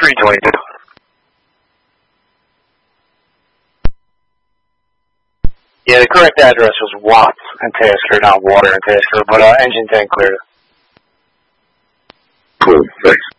322. Yeah, the correct address was Watts and Tasker, not Water and Tasker, but engine tank cleared. Cool, thanks.